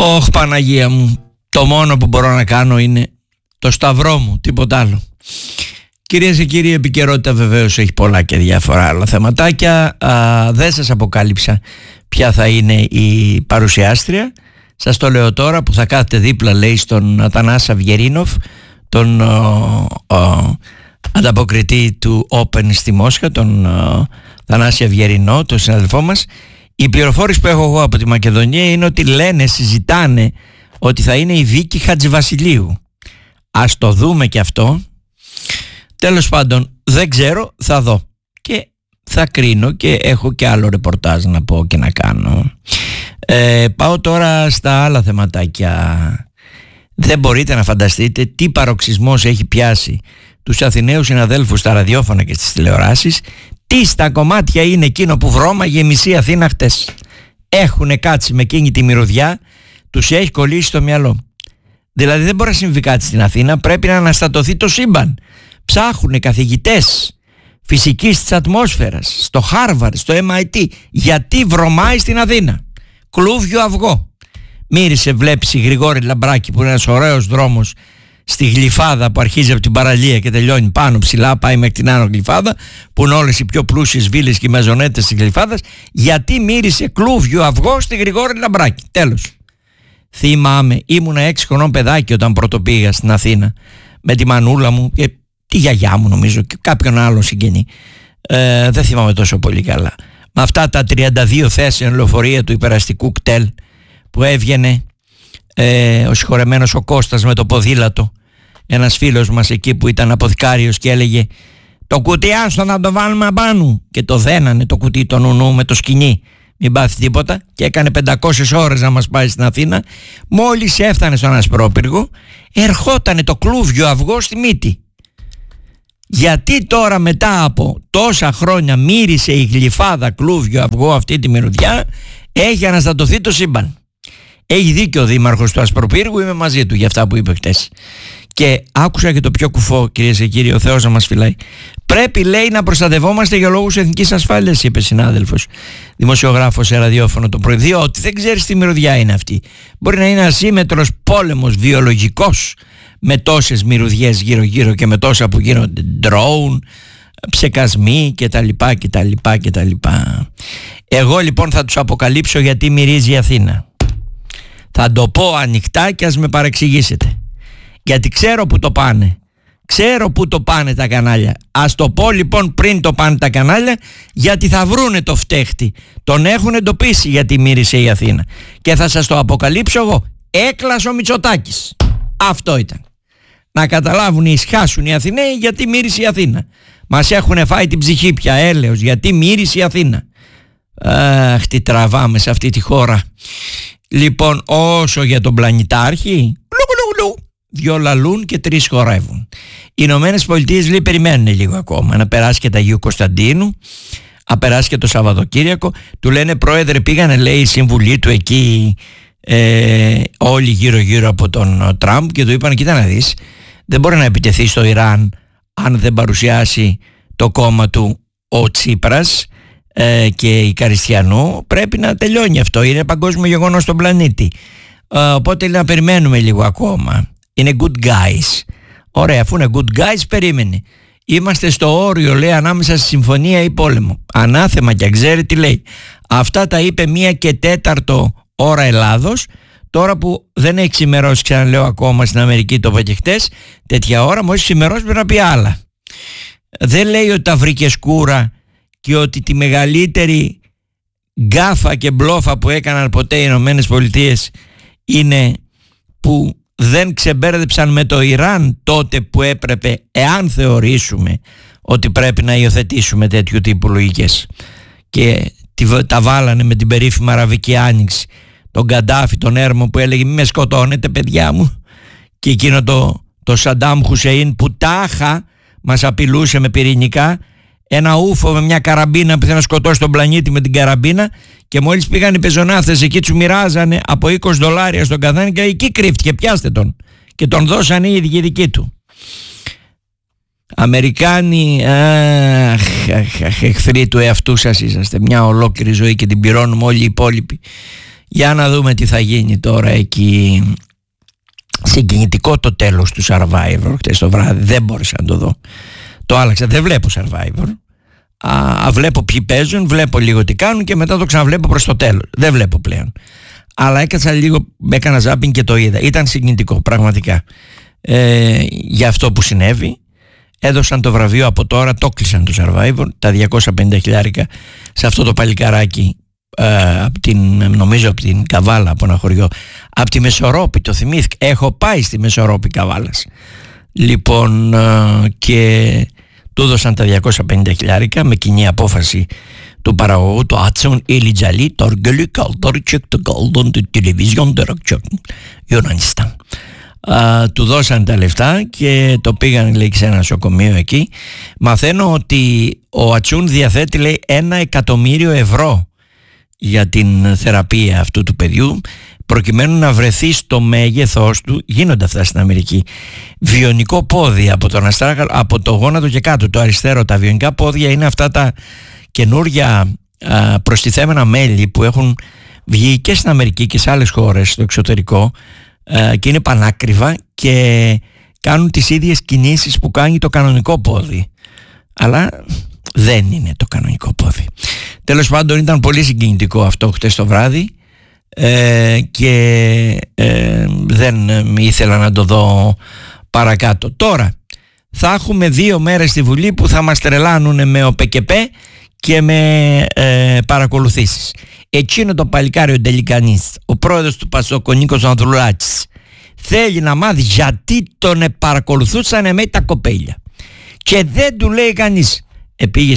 Ωχ, Παναγία μου, το μόνο που μπορώ να κάνω είναι το σταυρό μου, τίποτα άλλο. Κυρίες και κύριοι, η επικαιρότητα βεβαίως έχει πολλά και διάφορα άλλα θεματάκια. Δεν σας αποκάλυψα ποια θα είναι η παρουσιάστρια. Σας το λέω τώρα που θα κάθετε δίπλα, λέει, στον Αθανάση Αυγερίνοφ, τον ανταποκριτή του Open στη Μόσχα, τον Αθανάση Αυγερινό, τον συναδελφό μας. Η πληροφόρηση που έχω εγώ από τη Μακεδονία είναι ότι συζητάνε ότι θα είναι η Βίκη Χατζηβασιλείου. Ας το δούμε και αυτό. Τέλος πάντων, δεν ξέρω, θα δω και θα κρίνω και έχω και άλλο ρεπορτάζ να πω και να κάνω. Πάω τώρα στα άλλα θεματάκια. Δεν μπορείτε να φανταστείτε τι παροξισμός έχει πιάσει τους Αθηναίους συναδέλφους στα ραδιόφωνα και στις τηλεοράσεις. Τι στα κομμάτια είναι εκείνο που βρώμαγε η μισή Αθήνα χτες. Έχουνε κάτσει με εκείνη τη μυρωδιά, τους έχει κολλήσει στο μυαλό. Δηλαδή δεν μπορεί να συμβεί κάτι στην Αθήνα, πρέπει να αναστατωθεί το σύμπαν. Ψάχουνε καθηγητές φυσικής της ατμόσφαιρας στο Χάρβαρντ, στο MIT, γιατί βρωμάει στην Αθήνα. Κλούβιο αυγό. Μύρισε, βλέπεις, η Γρηγόρη Λαμπράκη, που είναι ένας ωραίος δρόμος στη Γλυφάδα που αρχίζει από την παραλία και τελειώνει πάνω ψηλά, πάει μέχρι την άνω Γλυφάδα, που είναι όλες οι πιο πλούσιες βίλες και οι μεζονέτες της Γλυφάδας. Γιατί μύρισε κλούβιο αυγό στη Γρηγόρη Λαμπράκη. Τέλος. Θυμάμαι, ήμουνα 6 χρονών παιδάκι όταν πρώτο πήγα στην Αθήνα με τη μανούλα μου και τη γιαγιά μου, νομίζω, και κάποιον άλλο συγγενή. Δεν θυμάμαι τόσο πολύ καλά. Με αυτά τα 32 θέσεων λεωφορεία του υπεραστικού κτέλ που έβγαινε ο συγχωρεμένος ο Κώστας με το ποδήλατο, ένας φίλος μας εκεί που ήταν αποθηκάριος, και έλεγε «Το κουτί άστο να το βάλουμε απάνω», και το δένανε το κουτί το νουνού με το σκοινί, μην πάθει τίποτα, και έκανε 500 ώρες να μας πάει στην Αθήνα. Μόλις έφτανε στον Ασπρόπυργο ερχότανε το κλούβιο αυγό στη μύτη. Γιατί τώρα μετά από τόσα χρόνια μύρισε η Γλυφάδα κλούβιο αυγό αυτή τη μυρωδιά, έχει αναστατωθεί το σύμπαν. Έχει δίκιο ο δήμαρχος του Ασπροπύργου, είμαι μαζί του για αυτά που είπε χτες. Και άκουσα και το πιο κουφό, κυρίες και κύριοι, ο Θεός να μας φυλάει. Πρέπει, λέει, να προστατευόμαστε για λόγους εθνικής ασφάλειας, είπε συνάδελφος δημοσιογράφος σε ραδιόφωνο το πρωί. Διότι δεν ξέρεις τι μυρωδιά είναι αυτή. Μπορεί να είναι ασύμετρος πόλεμος βιολογικός, με τόσες μυρωδιές γύρω-γύρω και με τόσα που γίνονται, ντρόουν, ψεκασμοί κτλ. Εγώ λοιπόν θα τους αποκαλύψω γιατί μυρίζει η Αθήνα. Θα το πω ανοιχτά και ας με παρεξηγήσετε. Γιατί ξέρω που το πάνε. Ξέρω που το πάνε τα κανάλια. Ας το πω λοιπόν πριν το πάνε τα κανάλια, γιατί θα βρούνε το φταίχτη. Τον έχουν εντοπίσει γιατί μύρισε η Αθήνα. Και θα σας το αποκαλύψω εγώ. Έκλασε ο Μητσοτάκης. Αυτό ήταν. Να καταλάβουν, ισχάσουν οι Αθηναίοι γιατί μύρισε η Αθήνα. Μας έχουν φάει την ψυχή πια, έλεος, γιατί μύρισε η Αθήνα. Αχ, τι τραβάμε σε αυτή τη χώρα. Λοιπόν, όσο για τον πλανητάρχη, 2 λαλούν και 3 χορεύουν. Οι Ηνωμένες Πολιτείες, λέει, περιμένουν λίγο ακόμα να περάσει και τα Αγίου Κωνσταντίνου, να περάσει και το Σαββατοκύριακο. Του λένε, πρόεδρε, πήγανε, λέει, η συμβουλή του εκεί, όλοι γύρω-γύρω από τον Τραμπ, και του είπαν, κοίτα να δεις, δεν μπορεί να επιτεθεί στο Ιράν αν δεν παρουσιάσει το κόμμα του ο Τσίπρας και η Καριστιανού. Πρέπει να τελειώνει αυτό, είναι παγκόσμιο γεγονός στον πλανήτη. Οπότε να περιμένουμε λίγο ακόμα. Είναι good guys. Ωραία, αφού είναι good guys, περίμενε. Είμαστε στο όριο, λέει, ανάμεσα στη συμφωνία ή πόλεμο. Ανάθεμα, και ξέρει τι λέει. Αυτά τα είπε 1:04 ώρα Ελλάδος. Τώρα που δεν έχει ξημερώσει, ξαναλέω, ακόμα στην Αμερική, το είπα και χτες, τέτοια ώρα, μόλις ξημερώσει πρέπει να πει άλλα. Δεν λέει ότι τα βρήκε σκούρα και ότι τη μεγαλύτερη γκάφα και μπλόφα που έκαναν ποτέ οι Ηνωμένες Πολιτείες είναι που δεν ξεμπέρδεψαν με το Ιράν τότε που έπρεπε, εάν θεωρήσουμε ότι πρέπει να υιοθετήσουμε τέτοιου τύπου λογικές, και τα βάλανε με την περίφημη Αραβική Άνοιξη, τον Καντάφη, τον έρμο που έλεγε «Μη με σκοτώνετε, παιδιά μου», και εκείνο το Σαντάμ Χουσέιν που τάχα μας απειλούσε με πυρηνικά, ένα ούφο με μια καραμπίνα που θέλει να σκοτώσει τον πλανήτη με την καραμπίνα, και μόλις πήγαν οι πεζοναύτες εκεί, τους μοιράζανε από $20 στον καθένα, και εκεί κρύφτηκε, πιάστε τον, και τον δώσανε οι ίδιοι δικοί του. Αμερικάνοι, εχθροί του εαυτού σας είσαστε. Μια ολόκληρη ζωή και την πληρώνουμε όλοι οι υπόλοιποι. Για να δούμε τι θα γίνει τώρα εκεί. Συγκινητικό το τέλος του Survivor χτες το βράδυ. Δεν μπόρεσα να το δω. Το άλλαξα. Δεν βλέπω Survivor. Βλέπω ποιοι παίζουν, βλέπω λίγο τι κάνουν και μετά το ξαναβλέπω προς το τέλος. Δεν βλέπω πλέον. Αλλά έκατσα λίγο, έκανα ζάπινγκ και το είδα. Ήταν συγκινητικό πραγματικά. Για αυτό που συνέβη. Έδωσαν το βραβείο από τώρα, το κλείσαν το Survivor, τα 250 χιλιάρικα σε αυτό το παλικαράκι, νομίζω από την Καβάλα, από ένα χωριό, από τη Μεσορόπη, το θυμήθηκα. Έχω πάει στη Μεσορόπη Καβάλας. Λοιπόν, και του έδωσαν τα 250 χιλιάρικα με κοινή απόφαση του παραγωγού, το Άτσον Ηλιτζαλή, το Αργελί Καλτόρτσεκ, το Καλτόν, το Τηλεβίζιον, το Ροκτσεκ, Ιωνανιστάν. Του δώσαν τα λεφτά και το πήγαν, λέει, σε ένα νοσοκομείο εκεί. Μαθαίνω ότι ο Ατσούν διαθέτει, λέει, 1 εκατομμύριο ευρώ για την θεραπεία αυτού του παιδιού, προκειμένου να βρεθεί στο μέγεθός του. Γίνονται αυτά στην Αμερική. Βιονικό πόδι από τον αστράγαλο, από το γόνατο και κάτω, το αριστερό. Τα βιονικά πόδια είναι αυτά τα καινούρια προστιθέμενα μέλη που έχουν βγει και στην Αμερική και σε άλλες χώρες στο εξωτερικό, και είναι πανάκριβα και κάνουν τις ίδιες κινήσεις που κάνει το κανονικό πόδι, αλλά δεν είναι το κανονικό πόδι. Τέλος πάντων, ήταν πολύ συγκινητικό αυτό χτες το βράδυ, και δεν ήθελα να το δω παρακάτω. Τώρα θα έχουμε 2 μέρες στη Βουλή που θα μας τρελάνουν με ο ΠΚΠ και με παρακολουθήσεις. Εκείνο το παλικάρι, ο Ντελικανής, ο πρόεδρος του Πασόκ, ο Νίκος Ανδρουλάκης, θέλει να μάθει γιατί τον παρακολουθούσαν με τα κοπέλια και δεν του λέει κανείς. Πήγε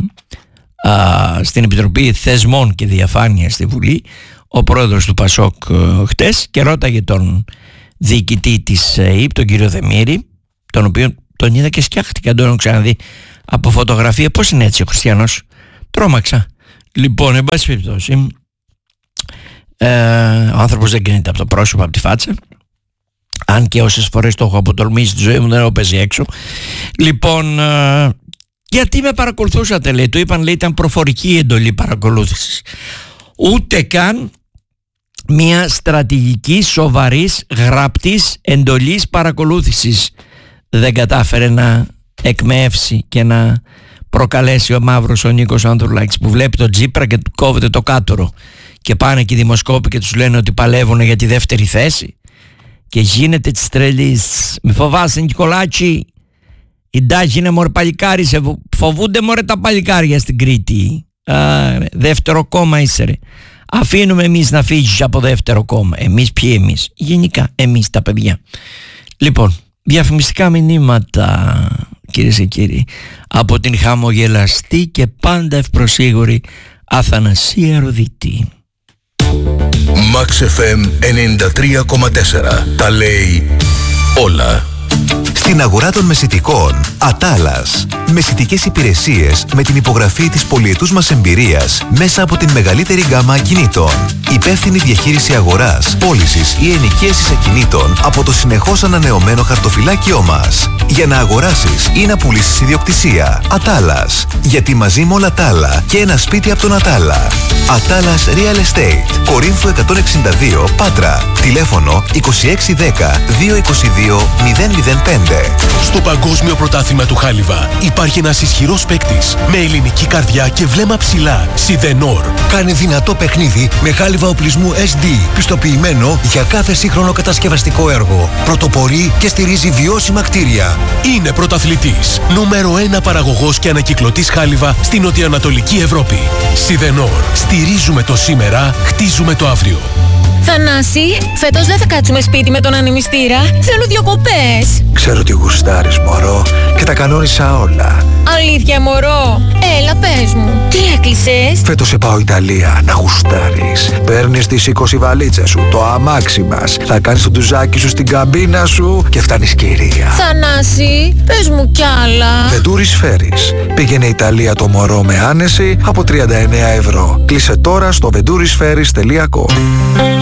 στην Επιτροπή Θεσμών και Διαφάνειας στη Βουλή ο πρόεδρος του Πασόκ χτες και ρώταγε τον διοικητή της ΕΥΠ, τον κύριο Δεμήρη, τον οποίο τον είδα και σκιάχτηκα, τον έχω ξαναδεί από φωτογραφία. Πώς είναι έτσι ο Χριστιανός? Τρόμαξα. Λοιπόν, εν πάση περιπτώσει, ο άνθρωπος δεν κρίνεται από το πρόσωπο, από τη φάτσα, αν και όσες φορές το έχω αποτολμήσει στη ζωή μου, δεν έχω πέσει έξω. Λοιπόν, γιατί με παρακολουθούσατε, λέει? Του είπαν, λέει, ήταν προφορική εντολή παρακολούθησης. Ούτε καν μια στρατηγική, σοβαρής, γραπτής εντολής παρακολούθησης δεν κατάφερε να εκμεύσει και να προκαλέσει ο μαύρος ο Νίκος Ανδρουλάκης, που βλέπει τον Τσίπρα και του κόβεται το κάτωρο και πάνε και οι δημοσκόποι και τους λένε ότι παλεύουν για τη δεύτερη θέση και γίνεται της τρελής. Μη φοβάσαι, Νικολάτσι, η Ντάχη είναι μωρέ παλικάρι, σε φοβούνται μωρέ τα παλικάρια στην Κρήτη. Δεύτερο κόμμα είσαι, ρε. Αφήνουμε εμείς να φύγεις από δεύτερο κόμμα. Εμείς ποιοι? Εμείς γενικά, εμείς τα παιδιά. Λοιπόν, διαφημιστικά μηνύματα, κυρίες και κύριοι, από την χαμογελαστή και πάντα ευπροσίγουρη Αθανασία Ροδίτη. Max FM 93,4. Τα λέει όλα. Στην αγορά των μεσιτικών, Ατάλας. Μεσιτικές υπηρεσίες με την υπογραφή της πολυετούς μας εμπειρίας μέσα από την μεγαλύτερη γκάμα ακινήτων. Υπεύθυνη διαχείριση αγοράς, πώλησης ή ενοικίασης ακινήτων από το συνεχώς ανανεωμένο χαρτοφυλάκιό μας. Για να αγοράσεις ή να πουλήσεις ιδιοκτησία. Ατάλας. Γιατί μαζί με όλα τα άλλα και ένα σπίτι από τον Ατάλα. Ατάλας Real Estate. Κορίνθου 162, Πάτρα. Τηλέφωνο 2610 222 005. Στο Παγκόσμιο Πρωτάθλημα του Χάλιβα υπάρχει ένας ισχυρός παίκτης με ελληνική καρδιά και βλέμμα ψηλά. Σιδενόρ. Κάνει δυνατό παιχνίδι με χάλιβα οπλισμού SD, πιστοποιημένο για κάθε σύγχρονο κατασκευαστικό έργο. Πρωτοπορεί και στηρίζει βιώσιμα κτίρια. Είναι πρωταθλητής. Νούμερο 1 παραγωγός και ανακυκλωτής χάλιβα στην νοτιοανατολική Ευρώπη. Σιδενόρ. Στηρίζουμε το σήμερα, χτίζουμε το αύριο. Θανάση, φέτος δεν θα κάτσουμε σπίτι με τον ανεμιστήρα. Θέλω διακοπές. Ξέρω τι γουστάρεις, μωρό, και τα κανόνισα όλα. Αλήθεια, μωρό? Έλα, πες μου. Τι έκλεισες? Φέτος σε πάω Ιταλία να γουστάρεις. Παίρνεις τις 20 βαλίτσες σου, το αμάξι μας. Θα κάνεις το ντουζάκι σου στην καμπίνα σου και φτάνεις κυρία. Θανάση, πες μου κι άλλα. Βεντούρις Φέρις. Πήγαινε Ιταλία το μωρό με άνεση από 39 ευρώ. Κλείσε τώρα στο venturisferries.com.